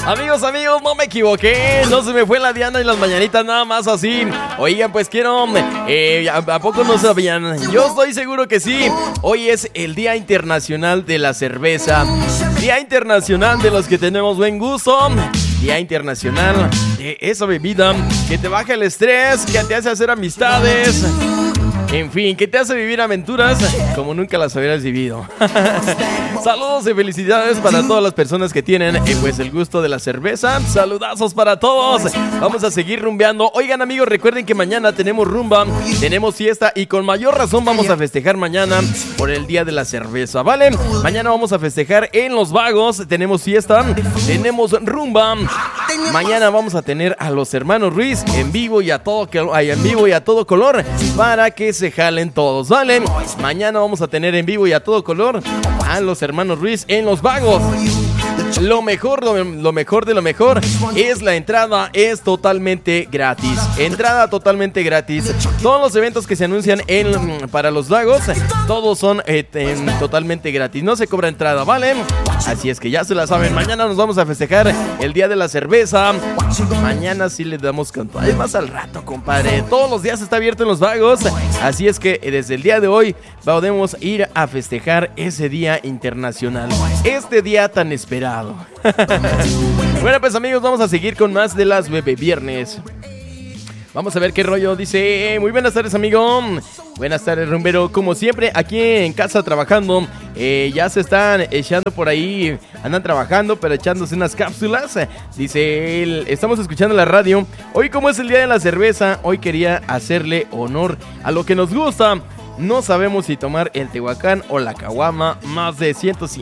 Amigos, no me equivoqué. No se me fue la diana y las mañanitas nada más así. Oigan, pues quiero... ¿a poco no sabían? Yo estoy seguro que sí. Hoy es el Día Internacional de la Cerveza. Día Internacional de los que tenemos buen gusto. Día Internacional de esa bebida que te baja el estrés, que te hace hacer amistades. En fin, que te hace vivir aventuras como nunca las hubieras vivido. Saludos y felicidades para todas las personas que tienen pues el gusto de la cerveza. Saludazos para todos. Vamos a seguir rumbeando. Oigan, amigos, recuerden que mañana tenemos rumba, tenemos fiesta y con mayor razón vamos a festejar mañana por el Día de la Cerveza, ¿vale? Mañana vamos a festejar en Los Vagos. Tenemos fiesta, tenemos rumba. Mañana vamos a tener a los hermanos Ruiz en vivo y a todo color para que se jalen todos, ¿vale? Mañana vamos a tener en vivo y a todo color a los hermanos Ruiz en Los Vagos. Lo mejor de lo mejor es la entrada, es totalmente gratis. Entrada totalmente gratis. Todos los eventos que se anuncian para Los Vagos, todos son totalmente gratis. No se cobra entrada, ¿vale? Así es que ya se la saben. Mañana nos vamos a festejar el Día de la Cerveza. Mañana sí le damos con todo. Es más al rato, compadre. Todos los días está abierto en Los Vagos. Así es que desde el día de hoy podemos ir a festejar ese Día Internacional. Este día tan esperado. Bueno, pues amigos, vamos a seguir con más de las Bebé Viernes. Vamos a ver qué rollo dice. Muy buenas tardes, amigo. Buenas tardes, rumbero. Como siempre, aquí en casa trabajando. Ya se están echando por ahí. Andan trabajando, pero echándose unas cápsulas. Dice él, estamos escuchando la radio. Hoy, como es el Día de la Cerveza, hoy quería hacerle honor a lo que nos gusta. No sabemos si tomar el Tehuacán o la caguama, más de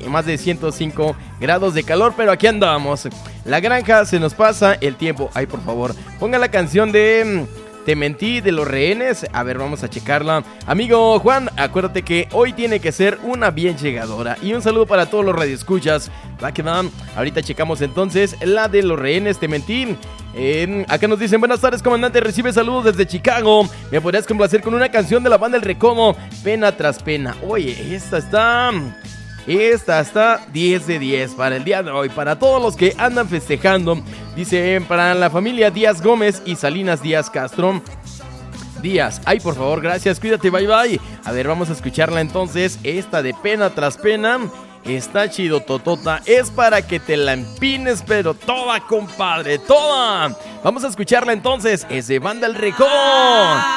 105 grados de calor, pero aquí andamos. La granja, se nos pasa el tiempo. Ay, por favor, ponga la canción de Te Mentí de Los Rehenes. A ver, vamos a checarla. Amigo Juan, acuérdate que hoy tiene que ser una bien llegadora. Y un saludo para todos los radioescuchas. Va que va. Ahorita checamos entonces la de Los Rehenes, Te Mentí. Acá nos dicen, buenas tardes, comandante, recibe saludos desde Chicago. ¿Me podrías complacer con una canción de la banda El Recodo? Pena tras pena. Oye, esta está 10 de 10 para el día de hoy. Para todos los que andan festejando. Dice, para la familia Díaz Gómez y Salinas Díaz Castro Díaz. Ay, por favor, gracias, cuídate, bye bye. A ver, vamos a escucharla entonces. Esta de Pena tras pena. Está chido, totota. Es para que te la empines, pero toda, compadre, toda. Vamos a escucharla entonces. Es de banda El Recodo.